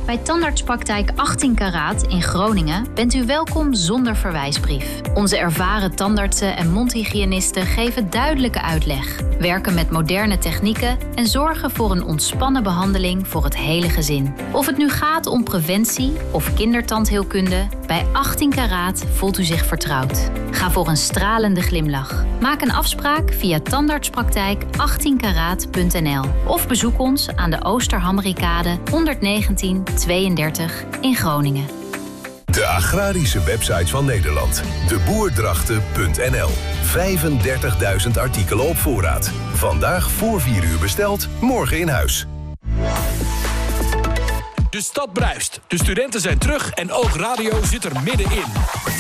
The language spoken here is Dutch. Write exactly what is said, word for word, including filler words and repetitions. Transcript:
Bij Tandartspraktijk achttien karaat in Groningen bent u welkom zonder verwijsbrief. Onze ervaren tandartsen en mondhygiënisten geven duidelijke uitleg, werken met moderne technieken en zorgen voor een ontspannen behandeling voor het hele gezin. Of het nu gaat om preventie of kindertandheelkunde, bij achttien karaat voelt u zich vertrouwd. Ga voor een stralende glimlach. Maak een afspraak via tandartspraktijk achttien karaat punt n l of bezoek ons aan de Oosterhammerikade honderdnegentien tweeëndertig in Groningen. De agrarische website van Nederland. de boerdrachten punt n l. vijfendertigduizend artikelen op voorraad. Vandaag voor vier uur besteld, morgen in huis. De stad bruist. De studenten zijn terug en Oogradio zit er middenin.